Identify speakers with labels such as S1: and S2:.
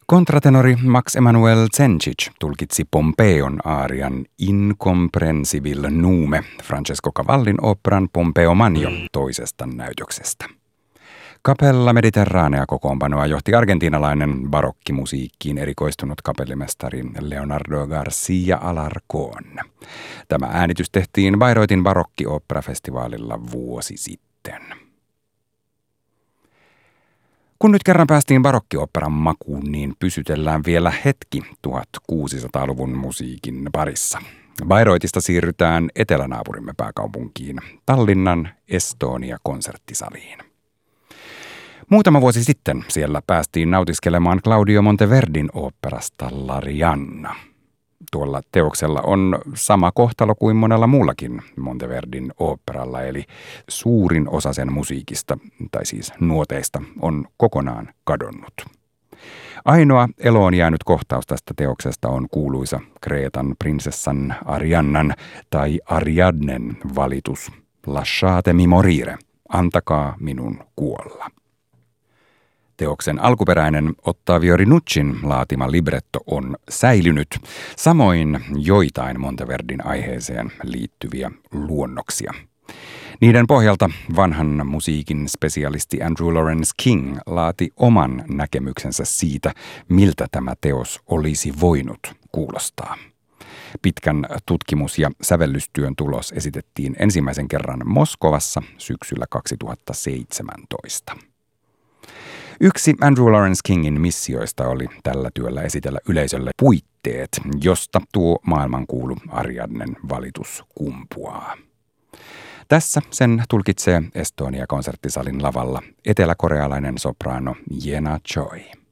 S1: Kontratenori Max Emanuel Cencic tulkitsi Pompeon aarian Incomprensibile Nume Francesco Cavallin oopperan Pompeo Magno toisesta näytöksestä. Capella Mediterranea kokoonpanoa johti argentiinalainen barokkimusiikkiin erikoistunut kapellimestari Leonardo García Alarcón. Tämä äänitys tehtiin Bayreuthin barokki-oopperafestivaalilla vuosi sitten. Kun nyt kerran päästiin barokki-oopperan makuun, niin pysytellään vielä hetki 1600-luvun musiikin parissa. Bayreuthista siirrytään etelänaapurimme pääkaupunkiin, Tallinnan Estonia-konserttisaliin. Muutama vuosi sitten siellä päästiin nautiskelemaan Claudio Monteverdin oopperasta L'Arianna. Tuolla teoksella on sama kohtalo kuin monella muullakin Monteverdin oopperalla, eli suurin osa sen musiikista, tai siis nuoteista, on kokonaan kadonnut. Ainoa eloon jäänyt kohtaus tästä teoksesta on kuuluisa Kreetan prinsessan Ariannan tai Ariadnen valitus Lasciatemi morire, antakaa minun kuolla. Teoksen alkuperäinen Ottavio Rinuccin laatima libretto on säilynyt, samoin joitain Monteverdin aiheeseen liittyviä luonnoksia. Niiden pohjalta vanhan musiikin spesialisti Andrew Lawrence King laati oman näkemyksensä siitä, miltä tämä teos olisi voinut kuulostaa. Pitkän tutkimus- ja sävellystyön tulos esitettiin ensimmäisen kerran Moskovassa syksyllä 2017. Yksi Andrew Lawrence Kingin missioista oli tällä työllä esitellä yleisölle puitteet, josta tuo maailmankuulu Ariadnen valitus kumpuaa. Tässä sen tulkitsee Estonia-konserttisalin lavalla eteläkorealainen sopraano Jenna Choi.